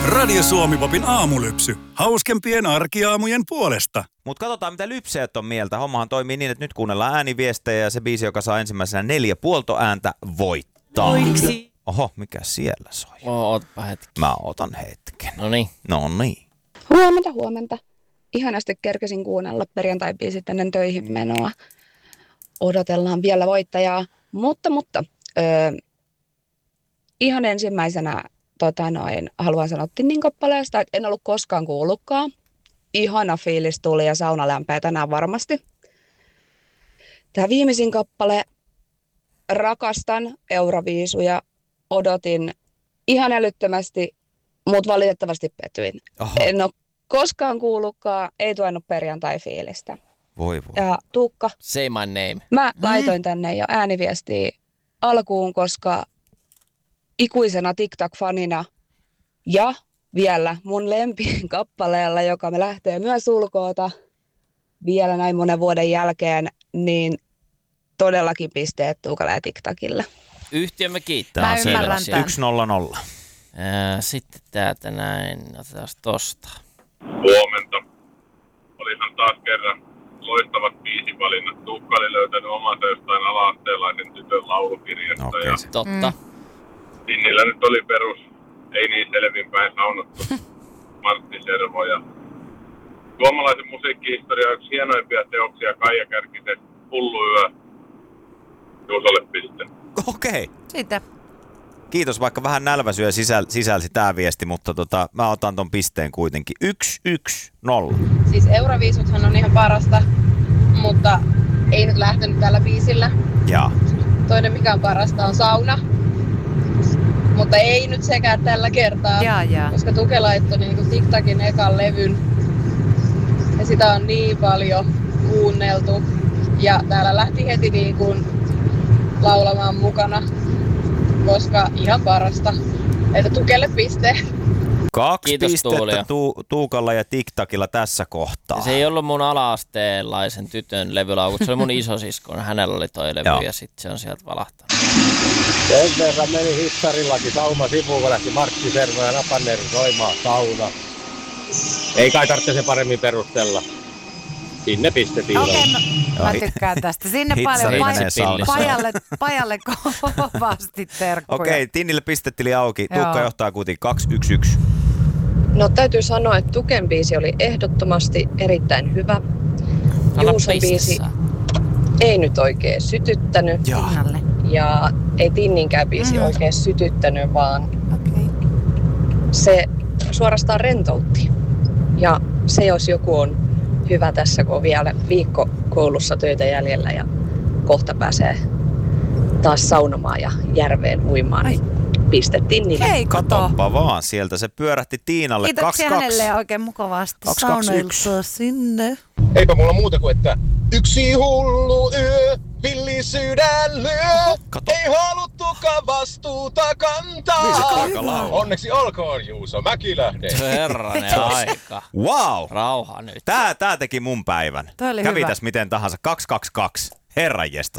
Radio Suomi-popin aamulypsy. Hauskempien arkiaamujen puolesta. Mutta katsotaan, mitä lypseet on mieltä. Hommahan toimii niin, että nyt kuunnellaan ääniviestejä ja se biisi, joka saa ensimmäisenä 4 puoltoääntä, voittaa. Oho, mikä siellä soi? Ootapa hetki. Mä otan hetken. No niin. Huomenta. Ihanasti kerkesin kuunnella perjantai-biisit ennen töihin menoa. Odotellaan vielä voittajaa. Mutta ihan ensimmäisenä haluan sanoa Tinnin kappaleesta, että en ollut koskaan kuullutkaan. Ihana fiilis tuli ja sauna lämpää tänään varmasti. Tämä viimeisin kappale, rakastan Euroviisuja, odotin ihan älyttömästi, mutta valitettavasti pettyin. Oho. En ole koskaan kuullutkaan, ei tuonut perjantai-fiilistä. Voi. Ja Tuukka, Say my name. mä laitoin tänne jo ääniviestiä alkuun, koska ikuisena TikTok-fanina ja vielä mun lempikappaleella, joka me lähtee myös ulkoota vielä näin monen vuoden jälkeen, niin todellakin pisteet Tuukalle ja TikTokille. Yhtiömme kiittää. Mä ymmärrän tämän. 1-0-0. Sitten täältä näin, otetaan tosta. Huomenta. Olihan taas kerran loistavat biisivalinnat. Tuukka oli löytänyt omansa jostain ala-asteelaisen tytön laulukirjasta. Okei. Ja Totta. Tinnillä nyt oli perus, ei niin selvinpäin saunottu, Martti Servo. Ja suomalaisen musiikkihistorian yksi hienoimpia teoksia, Kaija Kärkisen Hullu yö. Juusolle piste. Okei. Siitä. Kiitos, vaikka vähän nälväisyä sisälsi tämä viesti, mutta mä otan ton pisteen kuitenkin. 1-1-0. Siis Euroviisuthan on ihan parasta, mutta ei nyt lähtenyt tällä biisillä. Jaa. Toinen mikä on parasta on sauna, mutta ei nyt sekään tällä kertaa, Jaa. koska Tuke laittoi niinku TikTokin ekan levyn ja sitä on niin paljon kuunneltu ja täällä lähti heti niinku laulamaan mukana, koska ihan parasta. Että Tukelle piste. 2 Kiitos, pistettä Tuulia. Tuukalla ja TikTokilla tässä kohtaa. Ja se ei ollut mun ala-asteelaisen tytön levylaukut, se oli mun isosiskon. Hänellä oli toi levy Joo. ja sitten se on sieltä valahtanut. Sen verran meni hissarillakin sauma sivuun, kun lähti Martti Servo ja Napanneri soimaan sauna. Ei kai tarvitse se paremmin perustella. Sinne pistettiin. Okei, mä tykkään tästä. Sinne Hitsari menee saunassa. pajalle kovasti terkkuja. Okei, Tinnille pistetili auki. Joo. Tuukka johtaa kuitenkin 2-1-1. No täytyy sanoa, että Tuken biisi oli ehdottomasti erittäin hyvä. Anna Juuson piste biisi saa. ei nyt oikein sytyttänyt Tinnalle. ja ei Tinninkään biisi oikein sytyttänyt, vaan Okei. se suorastaan rentoutti. Ja se jos joku on hyvä tässä, kun on vielä viikko koulussa töitä jäljellä ja kohta pääsee taas saunomaan ja järveen uimaan, niin piste Tinnille. Hei, kato. Katoppa vaan, sieltä se pyörähti Tiinalle. 2-2. Kiitoksia hänelle oikein mukavasti 2-2-1. saunoiltua sinne. Eipä mulla muuta kuin, että yksi hullu yö, villi sydän lyö. Kato. Ei haluttukaan vastuuta kantaa. Niin se aika laulaa. Onneksi olkoon Juuso Mäkilähde. Herranen aika. Wow! Rauha nyt. Tää teki mun päivän. Toi oli Kävi hyvä. tässä miten tahansa. 2-2-2. Herranjestas.